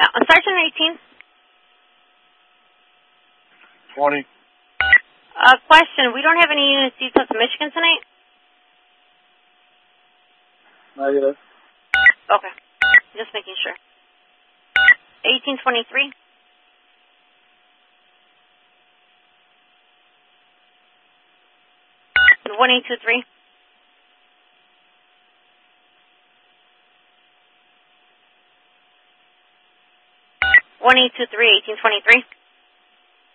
Sergeant 18. 20. Question. We don't have any units detailed to Michigan tonight? Not yet. Okay. Just making sure. 1823. 1823. 1823, 1823.